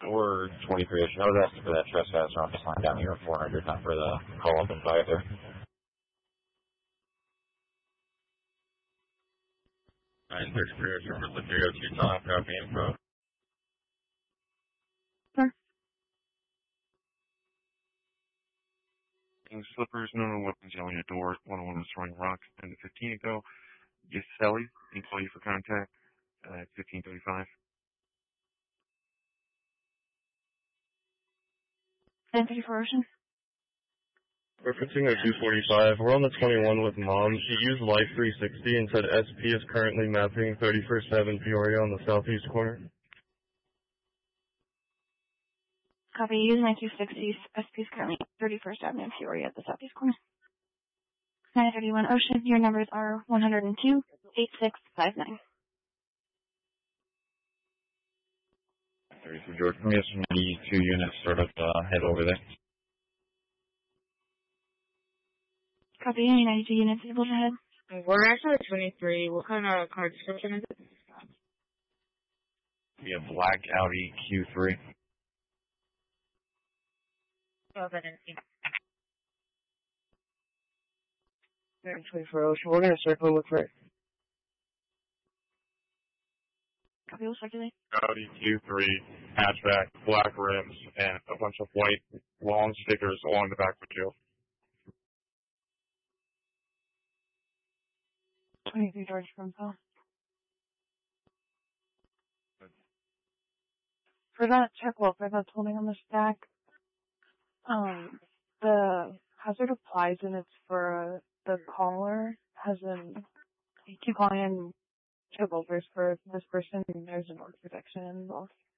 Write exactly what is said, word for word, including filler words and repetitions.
Or twenty-three-ish. I was asking for that trespasser on this line down here at four hundred, not for the call up and fire there. nine six three oh for the three oh two Tom, copy info. Sure. And slippers, no no weapons yelling at door, one oh one is throwing rocks, ten to fifteen ago. Giselli, employee for contact, uh, at fifteen thirty-five. ten fifty-four Ocean. Referencing a two forty-five, we're on the twenty-one with Mom. She used Life three sixty and said S P is currently mapping thirty-first Avenue Peoria on the southeast corner. Copy. Use nine two sixty. S P is currently thirty-first Avenue Peoria at the southeast corner. nine thirty-one Ocean. Your numbers are one oh two, eight six five nine. thirty-two George, we have some two units sort of uh, head over there. Copy. Any ninety-two units able to head? We're actually twenty-three. What kind of car description is it? We have black Audi Q three. Oh, I didn't see. twenty-four Ocean. We're going to circle and look for it. Copy. We'll circulate. Audi Q three, hatchback, black rims, and a bunch of white long stickers along the back windshield. twenty-three George from Phil. For that check welfare that's holding on the stack, um, the hazard applies and it's for uh, the caller has an, you keep calling in check welfares for this person and there's an order protection involved.